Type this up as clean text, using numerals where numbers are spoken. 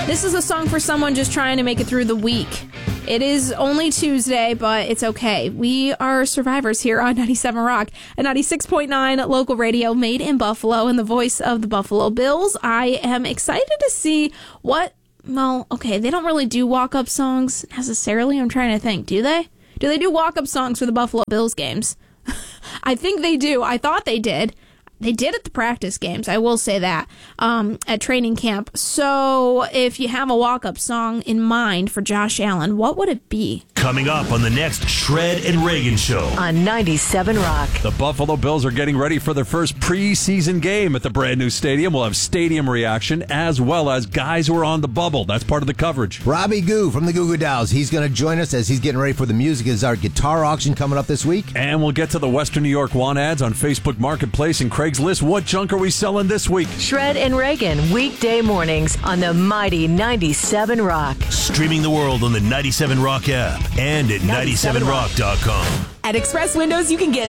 This is a song for someone just trying to make it through the week. It is only Tuesday, but it's okay. We are survivors here on 97 Rock and 96.9 local radio, made in Buffalo, and the voice of the Buffalo Bills. I am excited to see what, well, okay, they don't really do walk-up songs necessarily. I'm trying to think. Do they? Do they do walk-up songs for the Buffalo Bills games? I think they do. I thought they did. They did at the practice games, I will say that, at training camp. So if you have a walk-up song in mind for Josh Allen, what would it be? Coming up on the next Shred and Reagan Show on 97 Rock. The Buffalo Bills are getting ready for their first preseason game at the brand new stadium. We'll have stadium reaction as well as guys who are on the bubble. That's part of the coverage. Robbie Goo from the Goo Goo Dolls. He's going to join us as he's getting ready for the Music Is Art guitar auction coming up this week. And we'll get to the Western New York want ads on Facebook Marketplace and Craigslist. What junk are we selling this week? Shred and Reagan, weekday mornings on the mighty 97 Rock. Streaming the world on the 97 Rock app and at 97rock.com. At Express Windows, you can get